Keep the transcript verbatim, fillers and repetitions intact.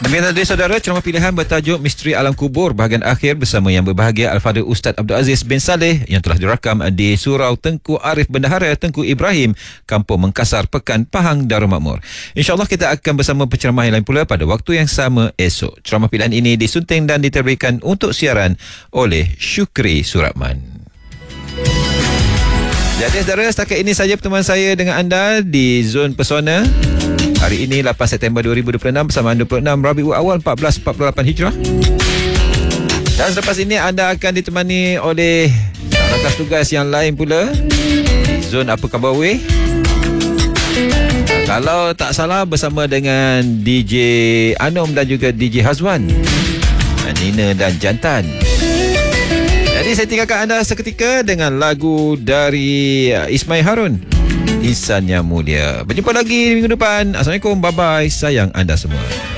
Demikian tadi saudara, ceramah pilihan bertajuk Misteri Alam Kubur bahagian akhir bersama yang berbahagia Al-Fadhil Ustaz Abdul Aziz bin Saleh yang telah dirakam di Surau Tengku Arif Bendahara Tengku Ibrahim, Kampung Mengkasar, Pekan, Pahang, Darul Makmur. InsyaAllah kita akan bersama penceramah yang lain pula pada waktu yang sama esok. Ceramah pilihan ini disunting dan diterbitkan untuk siaran oleh Syukri Suratman. Jadi saudara, setakat ini saja pertemuan saya dengan anda di Zon Pesona. Hari ini lapan September dua ribu dua puluh enam bersamaan dua puluh enam Rabiul Awal empat belas empat puluh lapan Hijrah. Dan selepas ini anda akan ditemani oleh rakan tugas yang lain pula di Zon Apa Khabar Weh. Kalau tak salah bersama dengan D J Anom dan juga D J Hazwan, Nina dan Jantan. Jadi saya tinggalkan anda seketika dengan lagu dari Ismail Harun, Insan Yang Mulia. Berjumpa lagi minggu depan. Assalamualaikum, bye-bye. Sayang anda semua.